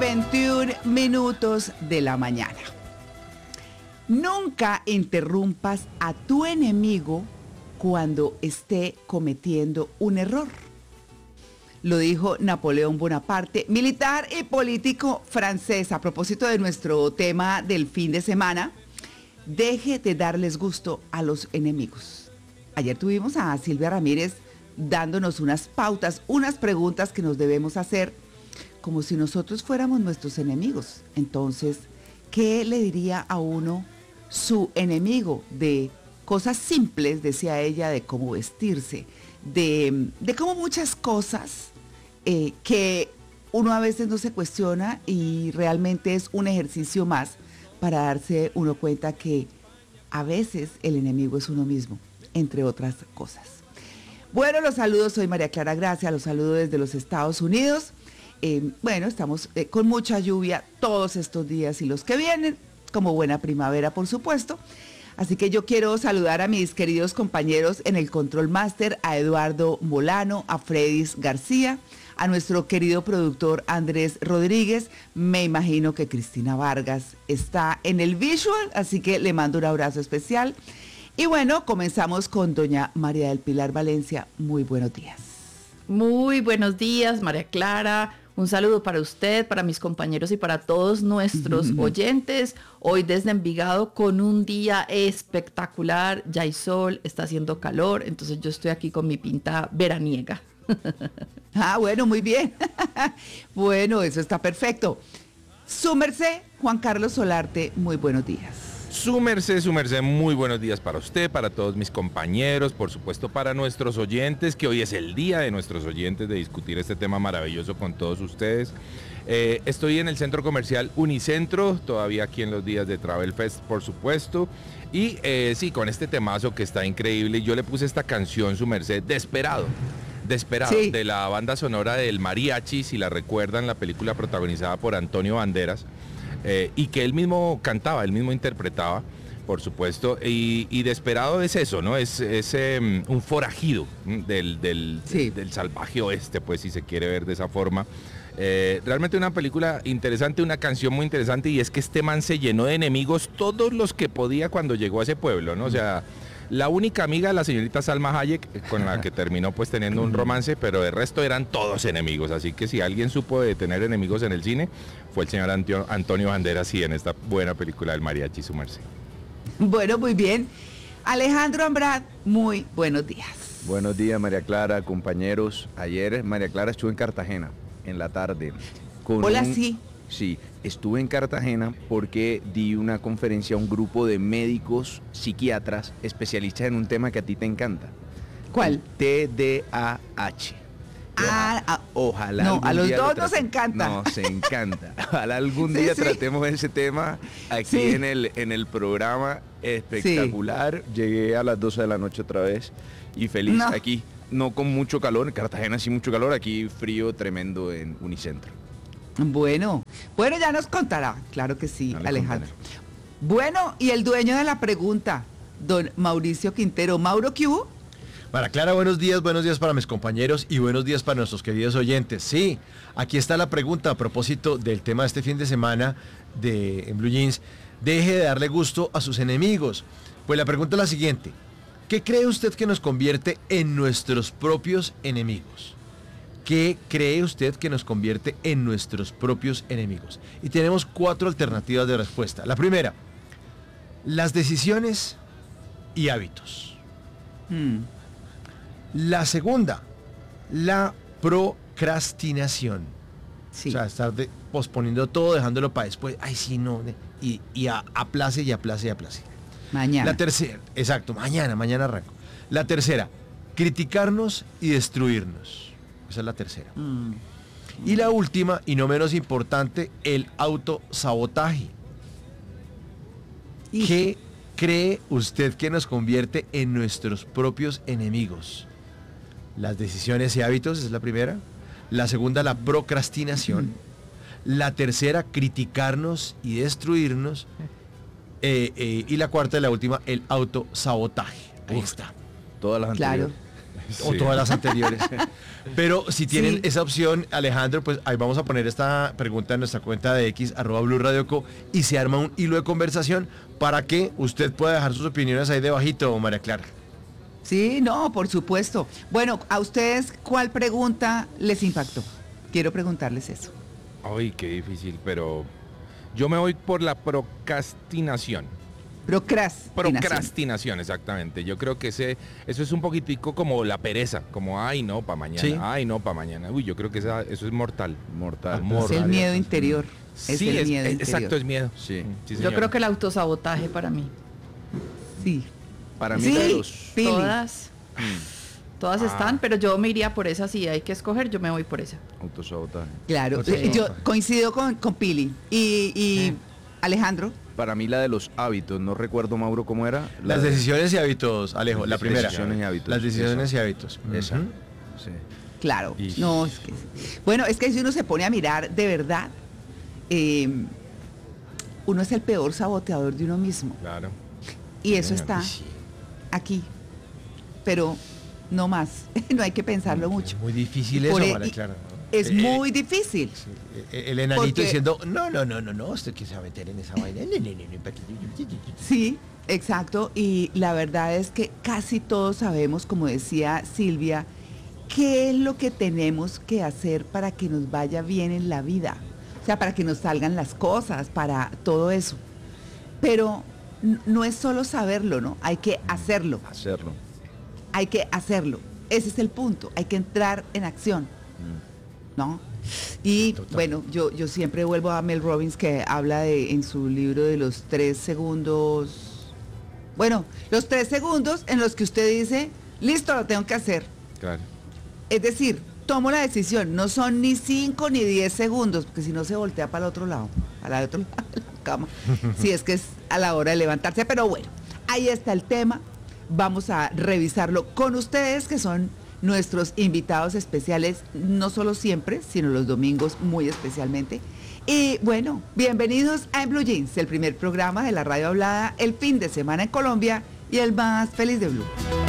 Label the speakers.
Speaker 1: 6:21 de la mañana. Nunca interrumpas a tu enemigo cuando esté cometiendo un error. Lo dijo Napoleón Bonaparte, militar y político francés. A propósito de nuestro tema del fin de semana, deje de darles gusto a los enemigos. Ayer tuvimos a Silvia Ramírez dándonos unas pautas, unas preguntas que nos debemos hacer como si nosotros fuéramos nuestros enemigos. Entonces, ¿qué le diría a uno su enemigo de cosas simples, decía ella, de cómo vestirse, de cómo muchas cosas que uno a veces no se cuestiona y realmente es un ejercicio más para darse uno cuenta que a veces el enemigo es uno mismo, entre otras cosas. Bueno, los saludos, soy María Clara Gracia, los saludo desde los Estados Unidos. Bueno, estamos con mucha lluvia todos estos días y los que vienen, como buena primavera, por supuesto. Así que yo quiero saludar a mis queridos compañeros en el Control Master, a Eduardo Molano, a Fredis García, a nuestro querido productor Andrés Rodríguez. Me imagino que Cristina Vargas está en el visual, así que le mando un abrazo especial. Y bueno, comenzamos con doña María del Pilar Valencia. Muy buenos días.
Speaker 2: Muy buenos días, María Clara. Un saludo para usted, para mis compañeros y para todos nuestros oyentes. Hoy desde Envigado con un día espectacular. Ya hay sol, está haciendo calor, entonces yo estoy aquí con mi pinta veraniega.
Speaker 1: Ah, bueno, muy bien. Bueno, eso está perfecto. Su merced, Juan Carlos Solarte, muy buenos días.
Speaker 3: Su merced, muy buenos días para usted, para todos mis compañeros, por supuesto para nuestros oyentes, que hoy es el día de nuestros oyentes de discutir este tema maravilloso con todos ustedes. Estoy en el centro comercial Unicentro, todavía aquí en los días de Travel Fest, por supuesto, y sí, con este temazo que está increíble. Yo le puse esta canción, su merced, Desperado, sí, de la banda sonora del Mariachi, si la recuerdan, la película protagonizada por Antonio Banderas. Y que él mismo cantaba, él mismo interpretaba, por supuesto, y Desperado es eso, ¿no? Es un forajido del salvaje oeste, pues, si se quiere ver de esa forma. Realmente una película interesante, una canción muy interesante, y es que este man se llenó de enemigos, todos los que podía cuando llegó a ese pueblo, ¿no? O sea, la única amiga, la señorita Salma Hayek, con la que terminó pues teniendo un romance, pero de resto eran todos enemigos. Así que si alguien supo de tener enemigos en el cine, fue el señor Antonio Banderas, y en esta buena película del Mariachi, su merced.
Speaker 1: Bueno, muy bien. Alejandro Ambrad, muy buenos días.
Speaker 4: Buenos días, María Clara, compañeros. Ayer María Clara estuvo en Cartagena, en la tarde.
Speaker 1: Hola, sí.
Speaker 4: Sí, estuve en Cartagena porque di una conferencia a un grupo de médicos psiquiatras especialistas en un tema que a ti te encanta.
Speaker 1: ¿Cuál?
Speaker 4: TDAH. Ojalá.
Speaker 1: No, a los dos nos encanta.
Speaker 4: Nos encanta. Ojalá algún día tratemos ese tema aquí en el programa. Espectacular. Sí. Llegué a las 12 de la noche otra vez y feliz aquí. No con mucho calor, en Cartagena sí mucho calor, aquí frío tremendo en Unicentro.
Speaker 1: Bueno, ya nos contará, claro que sí, Alejandro. Bueno, y el dueño de la pregunta, don Mauricio Quintero. Mauro, ¿qué hubo?
Speaker 5: María Clara, buenos días para mis compañeros y buenos días para nuestros queridos oyentes. Sí, aquí está la pregunta a propósito del tema de este fin de semana en Blue Jeans. Deje de darle gusto a sus enemigos. Pues la pregunta es la siguiente: ¿qué cree usted que nos convierte en nuestros propios enemigos? ¿Qué cree usted que nos convierte en nuestros propios enemigos? Y tenemos 4 alternativas de respuesta. La primera, las decisiones y hábitos. La segunda, la procrastinación.
Speaker 1: Sí.
Speaker 5: O sea, estar posponiendo todo, dejándolo para después. Ay, sí, no. Y aplace y aplace y aplace.
Speaker 1: Mañana.
Speaker 5: La tercera, exacto, mañana arranco. La tercera, criticarnos y destruirnos. Esa es la tercera. Y la última, y no menos importante, el autosabotaje. ¿Qué cree usted que nos convierte en nuestros propios enemigos? Las decisiones y hábitos es la primera. La segunda, la procrastinación. La tercera, criticarnos y destruirnos. Y la cuarta y la última, el autosabotaje. Ahí está.
Speaker 4: Todas las anteriores.
Speaker 1: Claro.
Speaker 5: o
Speaker 3: Sí.
Speaker 5: todas las anteriores. Pero si tienen esa opción, Alejandro, pues ahí vamos a poner esta pregunta en nuestra cuenta de X, @BluRadioCo, y se arma un hilo de conversación para que usted pueda dejar sus opiniones ahí debajito, María Clara.
Speaker 1: Sí, no, por supuesto. Bueno, ¿a ustedes cuál pregunta les impactó? Quiero preguntarles eso.
Speaker 3: Ay, qué difícil, pero yo me voy por la procrastinación. Procrastinación, exactamente. Yo creo que eso es un poquitico como la pereza, como ay no, para mañana,
Speaker 5: Sí.
Speaker 3: ay no, para mañana. Uy, yo creo que eso es mortal.
Speaker 4: Mortal.
Speaker 1: Es el miedo interior. Es
Speaker 3: Sí,
Speaker 1: el miedo
Speaker 3: exacto,
Speaker 1: interior.
Speaker 3: es miedo.
Speaker 4: Sí.
Speaker 3: Sí,
Speaker 2: Yo
Speaker 3: señora.
Speaker 2: creo que el autosabotaje para mí.
Speaker 1: Sí.
Speaker 4: Para mí
Speaker 1: Sí,
Speaker 4: de los...
Speaker 1: Pili.
Speaker 2: Todas están, pero yo me iría por esa. Si hay que escoger, yo me voy por esa.
Speaker 4: Autosabotaje.
Speaker 1: Claro,
Speaker 5: Sí.
Speaker 1: yo coincido con Pili. Y Alejandro,
Speaker 4: Para mí la de los hábitos, no recuerdo, Mauro, cómo era.
Speaker 5: Las
Speaker 4: de-
Speaker 5: decisiones y hábitos, Alejo, la
Speaker 4: Las
Speaker 5: primera.
Speaker 4: decisiones y hábitos.
Speaker 5: Las decisiones
Speaker 4: Esa.
Speaker 5: y hábitos.
Speaker 4: Esa.
Speaker 5: Ujú.
Speaker 4: Sí.
Speaker 1: claro.
Speaker 3: Y-
Speaker 1: No, es que, bueno, es que si uno se pone a mirar de verdad, uno es el peor saboteador de uno mismo.
Speaker 3: Claro.
Speaker 1: Y eso
Speaker 3: señor.
Speaker 1: está aquí. Pero no más. No hay que pensarlo mucho.
Speaker 5: Es muy difícil
Speaker 1: Por
Speaker 5: eso,
Speaker 1: e-
Speaker 5: María
Speaker 1: y-
Speaker 5: Clara.
Speaker 1: Es muy difícil.
Speaker 5: El enanito
Speaker 1: Porque-
Speaker 5: diciendo, no, usted que se va a meter en esa vaina.
Speaker 1: Sí, exacto. Y la verdad es que casi todos sabemos, como decía Silvia, qué es lo que tenemos que hacer para que nos vaya bien en la vida. O sea, para que nos salgan las cosas, para todo eso. Pero no es solo saberlo, ¿no? Hay que hacerlo.
Speaker 4: Hacerlo.
Speaker 1: Hay que hacerlo. Ese es el punto. Hay que entrar en acción, ¿no? Y
Speaker 5: Total.
Speaker 1: bueno, yo siempre vuelvo a Mel Robbins, que habla en su libro de los 3 segundos. Bueno, los 3 segundos en los que usted dice, listo, lo tengo que hacer.
Speaker 3: Claro.
Speaker 1: Es decir, tomo la decisión. No son ni 5 ni 10 segundos, porque si no se voltea para el otro lado, para el otro lado de la cama. Si es que es a la hora de levantarse. Pero bueno, ahí está el tema. Vamos a revisarlo con ustedes, que son nuestros invitados especiales, no solo siempre, sino los domingos muy especialmente. Y bueno, bienvenidos a En Blue Jeans, el primer programa de la radio hablada el fin de semana en Colombia y el más feliz de Blue.